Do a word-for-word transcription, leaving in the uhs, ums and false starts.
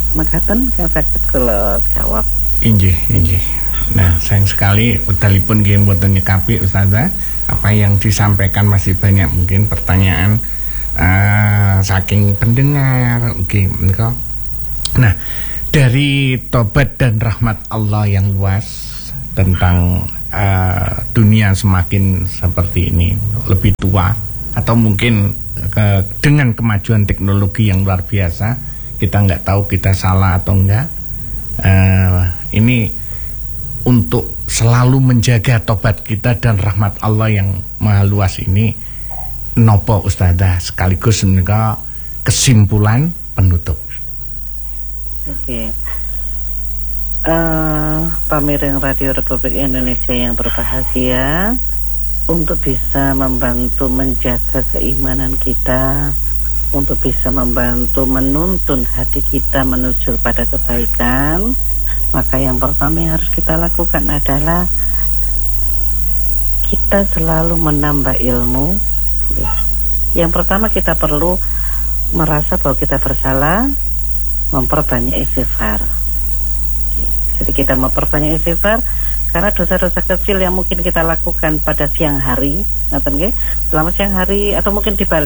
Makaten kang saged kula jawab. Inggih, inggih. Nah, sayang sekali udalipun nggih mboten nyekapi Ustazah. Apa yang disampaikan masih banyak mungkin pertanyaan uh, saking pendengar. Oke, okay, nah, dari tobat dan rahmat Allah yang luas tentang uh, dunia semakin seperti ini, lebih tua atau mungkin ke, dengan kemajuan teknologi yang luar biasa, kita nggak tahu kita salah atau enggak. Uh, ini untuk selalu menjaga tobat kita dan rahmat Allah yang maha luas ini, nopo Ustazah sekaligus menika kesimpulan penutup. Oke. Okay. Uh, Pamiring Radio Republik Indonesia yang berbahagia, untuk bisa membantu menjaga keimanan kita, untuk bisa membantu menuntun hati kita menuju pada kebaikan, maka yang pertama yang harus kita lakukan adalah kita selalu menambah ilmu. Yang pertama kita perlu merasa bahwa kita bersalah, memperbanyak istighfar. Jadi kita memperbanyak istighfar karena dosa-dosa kecil yang mungkin kita lakukan pada siang hari, ngaten nggih, selama siang hari atau mungkin dibalik